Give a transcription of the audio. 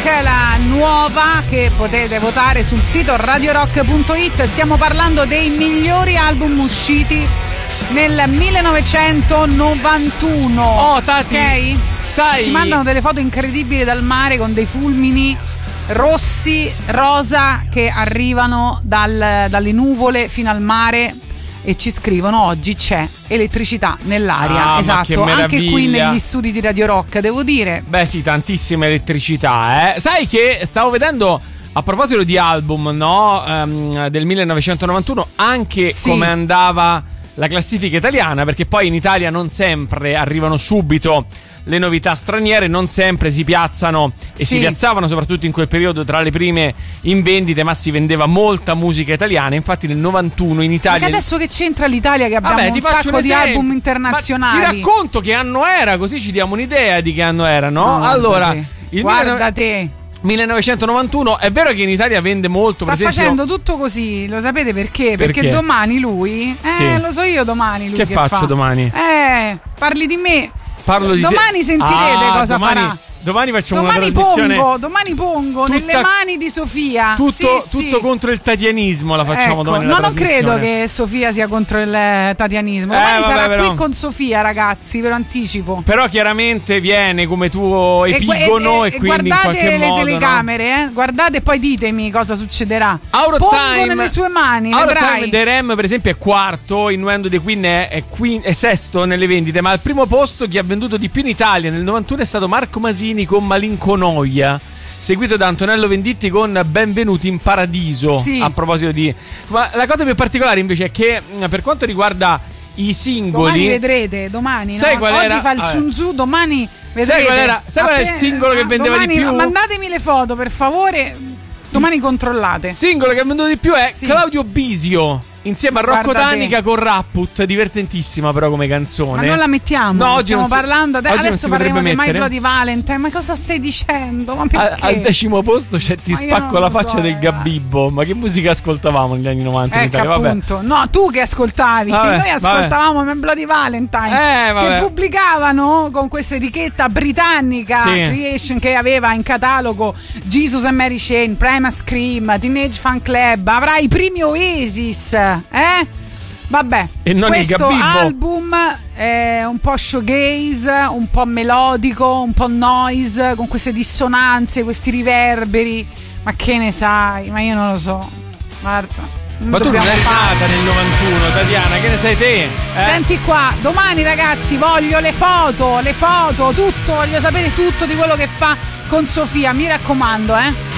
la nuova che potete votare sul sito radiorock.it. Stiamo parlando dei migliori album usciti nel 1991. Oh, Tati, ok? sai, ci mandano delle foto incredibili dal mare con dei fulmini rossi, rosa che arrivano dalle nuvole fino al mare. E ci scrivono: oggi c'è elettricità nell'aria. Esatto, anche qui negli studi di Radio Rock, devo dire. Beh sì, tantissima elettricità, Sai che stavo vedendo, a proposito di album, no? Del 1991, anche come andava la classifica italiana, perché poi in Italia non sempre arrivano subito le novità straniere, non sempre si piazzano e si piazzavano soprattutto in quel periodo tra le prime in vendite, ma si vendeva molta musica italiana. Infatti nel 91 in Italia, ma che adesso che c'entra l'Italia che abbiamo un sacco di album internazionali, ma ti racconto che anno era, così ci diamo un'idea di che anno era, no? Allora, guarda te, 1991, è vero che in Italia vende molto, sta per esempio, facendo tutto così, lo sapete perché? Perché domani lui, lo so io domani lui che faccio domani? Parli di me. Parlo di domani sentirete cosa farà. Domani facciamo una trasmissione. Domani pongo nelle mani di Sofia. Tutto contro il tatianismo la facciamo domani. No, non credo che Sofia sia contro il tatianismo. Domani sarà qui con Sofia, ragazzi, ve lo anticipo. Però chiaramente viene come tuo epigono e quindi in qualche modo. Guardate le telecamere, guardate e poi ditemi cosa succederà. Pongo nelle sue mani. Time dei Rem, per esempio, è quarto. Innuendo dei Queen è sesto nelle vendite. Ma al primo posto chi ha venduto di più in Italia nel 91 è stato Marco Masini con Malinconoia, seguito da Antonello Venditti con Benvenuti in Paradiso. A proposito di... Ma la cosa più particolare invece è che per quanto riguarda i singoli, domani vedrete, domani, sai qual oggi era? Fa il Sun Tzu, domani vedrete. Sai qual è il singolo che vendeva domani, di più? Mandatemi le foto per favore, domani controllate. Il singolo che ha venduto di più è Claudio Bisio insieme a Rocco Tanica con Rapput, divertentissima però come canzone. Ma non la mettiamo? No, oggi stiamo parlando adesso parliamo di My mettere. Bloody Valentine. Ma cosa stai dicendo? Ma perché? Al 10° posto c'è Ti spacco la faccia del Gabibbo. Ma che musica ascoltavamo negli anni 90 in Italia? Appunto. No, tu che ascoltavi. Noi ascoltavamo My Bloody Valentine, che pubblicavano con questa etichetta britannica Creation, che aveva in catalogo Jesus and Mary Chain, Primal Scream, Teenage Fan Club. Avrà i primi Oasis. Vabbè, e non questo album è un po' showgaze, un po' melodico, un po' noise, con queste dissonanze, questi riverberi. Ma che ne sai? Ma io non lo so. Guarda, ma tu non eri nata nel 91, Tatiana, che ne sai te? Senti qua, domani ragazzi voglio le foto, tutto, voglio sapere tutto di quello che fa con Sofia, mi raccomando,